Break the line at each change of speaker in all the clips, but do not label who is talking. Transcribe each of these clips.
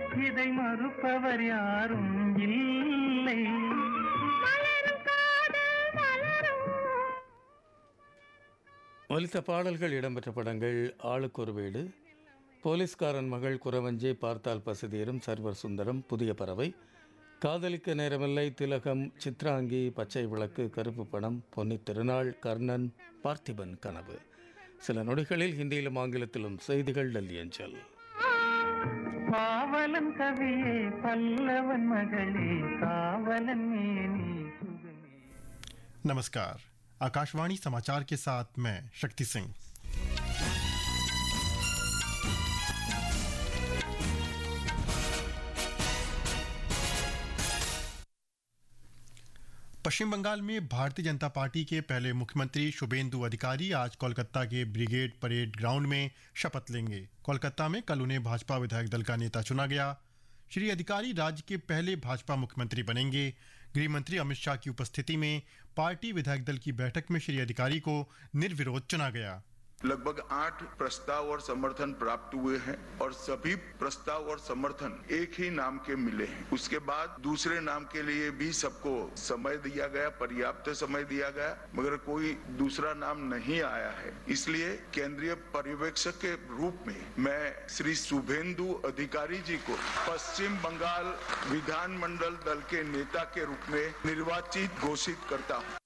இதை மறுப்பவர் யாரும் இல்லை. மலரும் காதல் மலரும்.
ஒலித்த பாடல்கள் இடம்பெற்ற படங்கள் ஆளுக்கு ஒரு வீடு, போலீஸ்காரன் மகள் குறவஞ்சி, பார்த்தால் பசுதீரும், சர்வர் சுந்தரம், புதிய பறவை, காதலிக்க நேரமில்லை, திலகம், சித்ராங்கி, பச்சை விளக்கு, கருப்பு பணம், பொன்னி திருநாள், கர்ணன், பார்த்திபன் கனவு. சில நொடிகளில் ஹிந்தியிலும் ஆங்கிலத்திலும் செய்திகள் டெல்லி அஞ்சல்.
பாவலன் கவியே பல்லவன் மகளே காவலன் மேனி சுகமே.
नमस्कार, आकाशवाणी समाचार के साथ मैं शक्ति सिंह। पश्चिम बंगाल में भारतीय जनता पार्टी के पहले मुख्यमंत्री शुभेंदु अधिकारी आज कोलकाता के ब्रिगेड परेड ग्राउंड में शपथ लेंगे। कोलकाता में कल उन्हें भाजपा विधायक दल का नेता चुना गया। श्री अधिकारी राज्य के पहले भाजपा मुख्यमंत्री बनेंगे। गृह मंत्री अमित शाह की उपस्थिति में पार्टी विधायक दल की बैठक में श्री अधिकारी को निर्विरोध चुना गया।
लगभग 8 प्रस्ताव और समर्थन प्राप्त हुए हैं और सभी प्रस्ताव और समर्थन एक ही नाम के मिले हैं। उसके बाद दूसरे नाम के लिए भी सबको समय दिया गया, पर्याप्त समय दिया गया, मगर कोई दूसरा नाम नहीं आया है। इसलिए केंद्रीय पर्यवेक्षक के रूप में मैं श्री शुभेंदु अधिकारी जी को पश्चिम बंगाल विधानमंडल दल के नेता के रूप में निर्वाचित घोषित करता हूँ।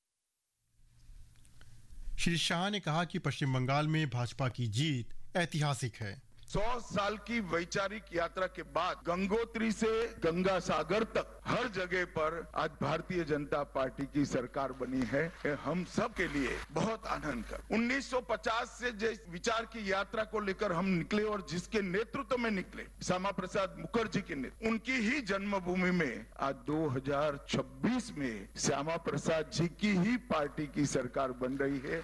श्री शाह ने कहा कि पश्चिम बंगाल में भाजपा की जीत ऐतिहासिक है।
100 साल की वैचारिक यात्रा के बाद गंगोत्री से गंगा सागर तक हर जगह पर आज भारतीय जनता पार्टी की सरकार बनी है। हम सब के लिए बहुत आनंद का 1950 से जिस विचार की यात्रा को लेकर हम निकले और जिसके नेतृत्व में निकले, श्यामा प्रसाद मुखर्जी के नेतृत्व, उनकी ही जन्मभूमि में आज 2026 में श्यामा प्रसाद जी की ही पार्टी की सरकार बन रही है।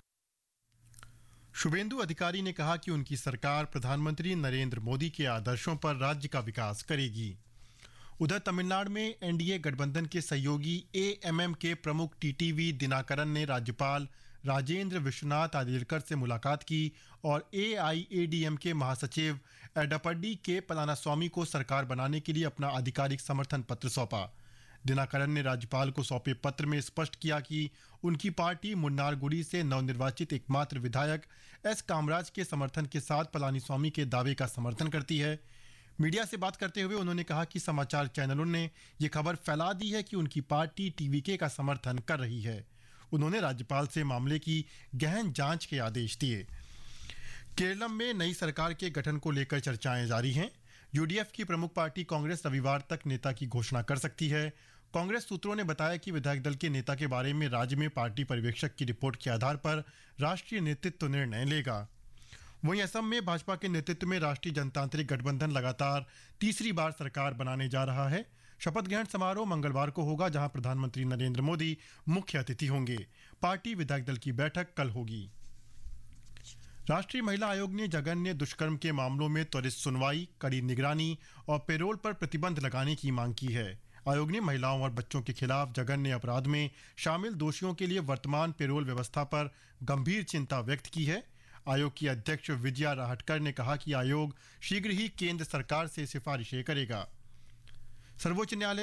शुभेंदु अधिकारी ने कहा कि उनकी सरकार प्रधानमंत्री नरेंद्र मोदी के आदर्शों पर राज्य का विकास करेगी। उधर तमिलनाडु में एनडीए गठबंधन के सहयोगी एएमएम के प्रमुख टीटीवी दिनाकरन ने राज्यपाल राजेंद्र विश्वनाथ आर्लेकर से मुलाकात की और एआईएडीएम के महासचिव एडप्पाडी के पलानीस्वामी को सरकार बनाने के लिए अपना आधिकारिक समर्थन पत्र सौंपा। दिनाकरन ने राज्यपाल को सौंपे पत्र में स्पष्ट किया कि उनकी पार्टी मुन्नारगुडी से नवनिर्वाचित एकमात्र विधायक एस कामराज के समर्थन के साथ पलानीस्वामी के दावे का समर्थन करती है। मीडिया से बात करते हुए उन्होंने कहा कि समाचार चैनलों ने ये खबर फैला दी है कि उनकी पार्टी टीवीके का समर्थन कर रही है। उन्होंने राज्यपाल से मामले की गहन जांच के आदेश दिए। केरलम में नई सरकार के गठन को लेकर चर्चाएं जारी हैं। यूडीएफ की प्रमुख पार्टी कांग्रेस रविवार तक नेता की घोषणा कर सकती है। कांग्रेस सूत्रों ने बताया कि विधायक दल के नेता के बारे में राज्य में पार्टी पर्यवेक्षक की रिपोर्ट के आधार पर राष्ट्रीय नेतृत्व निर्णय लेगा। वहीं असम में भाजपा के नेतृत्व में राष्ट्रीय जनतांत्रिक गठबंधन लगातार तीसरी बार सरकार बनाने जा रहा है। शपथ ग्रहण समारोह मंगलवार को होगा, जहां प्रधानमंत्री नरेंद्र मोदी मुख्य अतिथि होंगे। पार्टी विधायक दल की बैठक कल होगी। राष्ट्रीय महिला आयोग ने जघन्य दुष्कर्म के मामलों में त्वरित सुनवाई, कड़ी निगरानी और पेरोल पर प्रतिबंध लगाने की मांग की है। आयोग ने महिलाओं और बच्चों के खिलाफ जघन्य अपराध में शामिल दोषियों के लिए वर्तमान पेरोल व्यवस्था पर गंभीर चिंता व्यक्त की है। आयोग की अध्यक्ष विजया राहटकर ने कहा कि आयोग शीघ्र ही केंद्र सरकार से सिफारिशें करेगा। सर्वोच्च न्यायालय